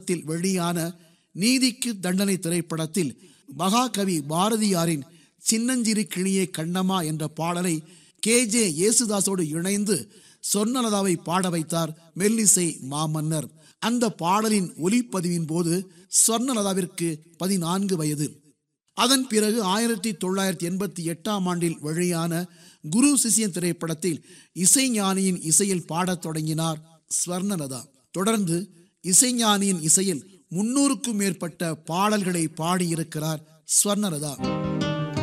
இயக்கத்தில் வெளியான நீதிக்கு தண்டனை திரைப்படத்தில் மகாகவி பாரதியாரின் சின்னஞ்சிறு கிளியே கண்ணம்மா என்ற பாடலை KJ யேசுதாஸோடு இணைந்து சொர்ணலதாவை பாட வைத்தார் மெல்லிசை மாமன்னர். அந்த பாடலின் ஒலிப்பதிவின் போது சொர்ணலதாவிற்கு 14 வயது. அதன் பிறகு 1988 வெளியான குரு சிஷ்யன் திரைப்படத்தில் இசைஞானியின் இசையில் பாடத் தொடங்கினார் ஸ்வர்ணலதா. தொடர்ந்து இசைஞானியின் இசையில் 300க்கும் மேற்பட்ட பாடல்களை பாடியிருக்கிறார் ஸ்வர்ணலதா.